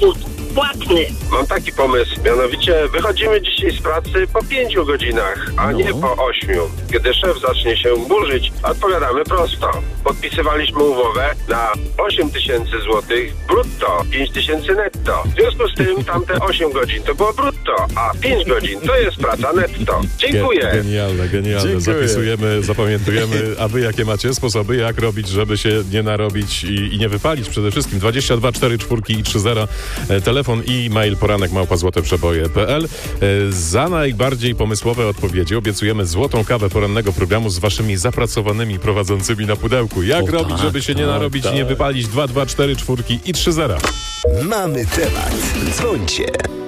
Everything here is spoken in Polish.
samochód płatny. Mam taki pomysł, mianowicie wychodzimy dzisiaj z pracy po 5 godzinach, a nie po 8. Kiedy szef zacznie się burzyć, odpowiadamy prosto. Podpisywaliśmy umowę na 8 tysięcy złotych brutto, 5 tysięcy netto. W związku z tym tamte 8 godzin to było brutto, a 5 godzin to jest praca netto. Dziękuję. Genialne. Dziękuję. Zapisujemy, zapamiętujemy. A wy jakie macie sposoby, jak robić, żeby się nie narobić i nie wypalić przede wszystkim? 22 4 4 i 30. Telefon i mail poranek@złoteprzeboje.pl. Za najbardziej pomysłowe odpowiedzi obiecujemy złotą kawę porannego programu z waszymi zapracowanymi prowadzącymi na pudełku. Jak robić, żeby się nie narobić i nie wypalić? 2 2 4 4 i 30. Mamy temat. Dzwońcie.